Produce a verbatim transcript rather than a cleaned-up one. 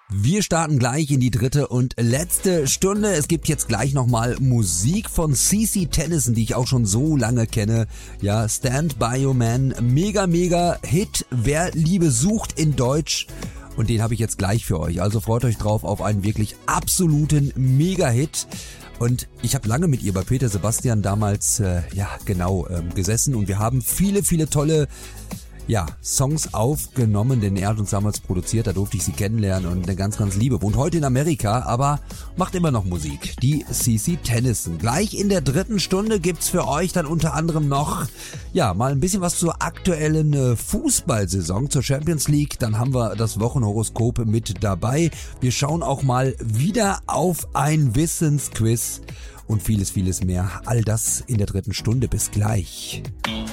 Wir starten gleich in die dritte und letzte Stunde. Es gibt jetzt gleich nochmal Musik von C C Tennyson, die ich auch schon so lange kenne. Ja, Stand By Your Man, mega, mega Hit. Wer Liebe sucht in Deutsch. Und den habe ich jetzt gleich für euch. Also freut euch drauf auf einen wirklich absoluten Mega-Hit. Und ich habe lange mit ihr bei Peter Sebastian damals, äh, ja genau, ähm, gesessen. Und wir haben viele, viele tolle ja, Songs aufgenommen, denn er hat uns damals produziert, da durfte ich sie kennenlernen und eine ganz, ganz Liebe. Wohnt heute in Amerika, aber macht immer noch Musik. Die C C Tennyson. Gleich in der dritten Stunde gibt's für euch dann unter anderem noch, ja, mal ein bisschen was zur aktuellen äh, Fußballsaison, zur Champions League. Dann haben wir das Wochenhoroskop mit dabei. Wir schauen auch mal wieder auf ein Wissensquiz und vieles, vieles mehr. All das in der dritten Stunde. Bis gleich.